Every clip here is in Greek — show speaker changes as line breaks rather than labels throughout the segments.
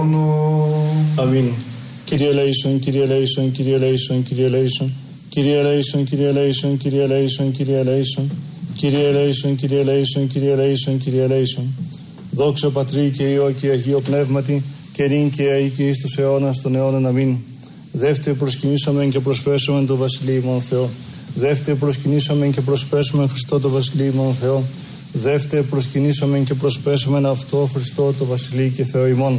Αμήν. Κύριε ελέησον, Κύριε ελέησον, Κύριε ελέησον, Κύριε ελέησον. Κύριε ελέησον, Κύριε ελέησον, Κύριε ελέησον, Κύριε ελέησον. Κύριε ελέησον, Κύριε ελέησον, Κύριε ελέησον, Κύριε ελέησον. Δόξα Πατρί και Υιό και Αγίο Πνεύματι, και νυν και αεί και εις τους αιώνας των αιώνων. Αμήν. Δεύτε προσκυνήσομεν και προσπέσομεν το Βασιλείο ημών Θεό. Δεύτε προσκυνήσομεν και προσπέσομεν Χριστό το Βασιλείο ημών Θεό. Δεύτε προσκυνήσομεν και προσπέσομεν αυτό Χριστό το Βασιλείο και Θεό ημών.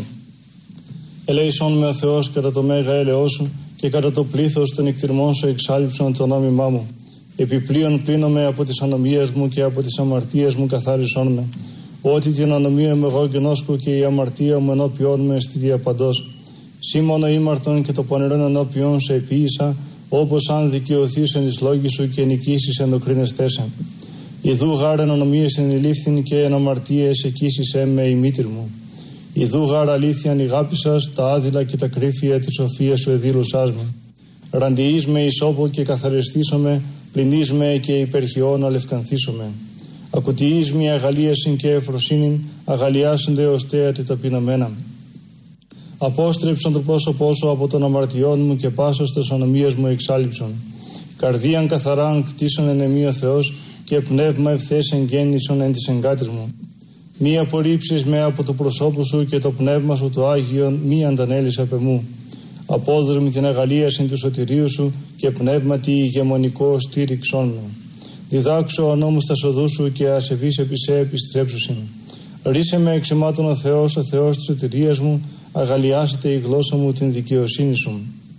Ελέησον με ο Θεός κατά το μέγα έλεό σου και κατά το πλήθος των εκτιρμών σου εξάλειψον το νόμιμά μου. Επιπλέον πλύνομαι από τις ανομίες μου και από τις αμαρτίες μου καθάρισόν με. Ότι την ανομία μου εγώ γενόσκω και η αμαρτία μου ενώπιόν με στη διαπαντός. Σήμωνο ήμαρτον και το πονηρόν ενώπιον σε επίησα, όπως αν δικαιωθείς εν εις λόγη σου και νικήσεις εν το κρίνεστέσαι. Ιδού γάρ εν ανομίες ενηλήφθην και εν αμαρτίες εκείσισέ με η μήτηρ μου. Ιδού γάρ αλήθειαν ηγάπησας, τα άδειλα και τα κρύφια της σοφίας σου εδήλωσάς με. Ραντιείς με ισόπο και καθαριστήσομαι, πλυνείς με και υπερχιών αλευκανθήσομαι. Ακουτιείς με αγαλίασιν και εφροσύνην, αγαλιάσονται ως θέατη ταπεινωμένα. Απόστρεψον το πρόσωπό σου από των αμαρτιών μου και πάσος τες ανομίες μου εξάλειψον. Καρδίαν καθαράν κτίσον εν εμεί ο Θεός και πνεύμα ευθές εγγέννησον εν της εγκάτης μου. Μη απορρίψεις με από το προσώπου σου και το πνεύμα σου το Άγιον μη αντανέλεις απ' εμού. Απόδρομη την αγαλίασιν του σωτηρίου σου και πνεύματι ηγεμονικό στήριξόν μου. Διδάξω ο νόμους τα σοδού σου και ασεβείς επί σε επιστρέψουσιν. Ρίσε με εξημάτων ο Θεός της σωτηρίας μου, αγαλιάσετε η γλώσσα μου την δικαιοσύνη σου.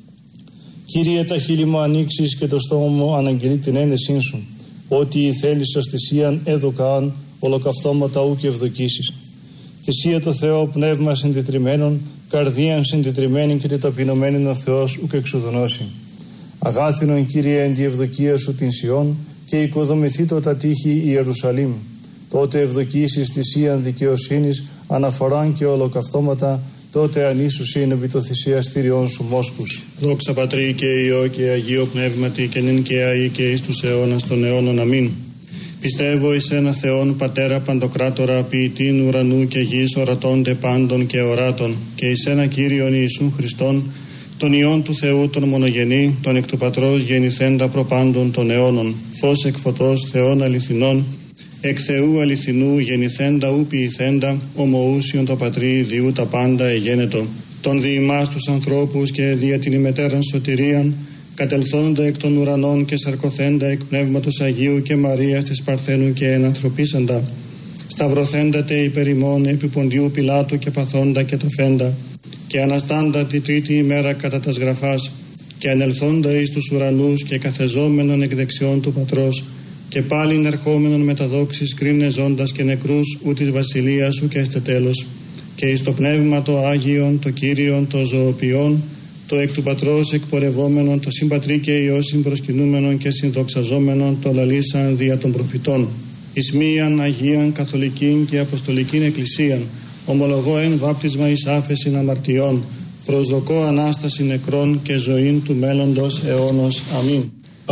Κύριε, τα χείλη μου ανοίξεις και το στόμα μου αναγγελεί την ένεσήν σου. Ότι η θέλησας θυσίαν έδωκαν, ολοκαυτώματα ου και ευδοκίσεις. Θυσία το Θεό πνεύμα συντετριμένων, καρδίαν συντετριμένη και ταπεινωμένη ο Θεός ουκ εξουδονώσει. Αγάθινον Κύριε εν τη ευδοκία σου την Σιών και οικοδομηθήτω τα τείχη Ιερουσαλήμ. Τότε ευδοκίσεις θυσίαν δικαιοσύνης, αναφοράν και ολοκαυτώματα, τότε ανήσουσιν επί το θυσιαστήριον σου μόσχους.
Δόξα Πατρί και Υιό και Αγίο Πνεύματι και νυν και αεί και εις τους αιώνας των αιώνων. Αμήν. Πιστεύω εις ένα Θεόν Πατέρα Παντοκράτορα, ποιητήν ουρανού και γης, ορατώνται πάντων και οράτων, και εις ένα Κύριον Ιησούν Χριστόν, τον Υιόν του Θεού τον μονογενή, τον εκ του Πατρός γεννηθέντα προπάντων των αιώνων, φως εκ φωτός Θεών αληθινών, εκ Θεού αληθινού γεννηθέντα ου ποιηθέντα, ομοούσιον το Πατρί διού τα πάντα εγένετο, τον δι' ημάς τους ανθρώπους και δια την ημετέραν σωτηρίαν, κατελθόντα εκ των ουρανών και σαρκωθέντα εκ Πνεύματος Αγίου και Μαρίας της Παρθένου και ενανθρωπίσαντα, σταυρωθέντατε υπερ ημών επί Ποντιού Πιλάτου και παθόντα και ταφέντα, και αναστάντα τη τρίτη ημέρα κατά τας γραφάς, και ανελθόντα εις τους ουρανούς και καθεζόμενον εκ δεξιών του Πατρός, και πάλιν ερχόμενον με τα δόξης κρίνε ζώντας και νεκρούς ου της βασιλείας σου και έστε τέλος, και εις το Πνεύμα το Άγιον, το Κύριον, το ζωοποιόν, το εκ του Πατρός εκπορευόμενον, το συμπατρί και Υιό συμπροσκυνούμενον και συνδοξαζόμενον, το λαλήσαν δια των προφητών. Εις μίαν Αγίαν Καθολικήν και Αποστολικήν Εκκλησίαν, ομολογώ εν βάπτισμα εις άφεσιν αμαρτιών, προσδοκώ Ανάσταση νεκρών και ζωήν του μέλλοντος αιώνος. Αμήν.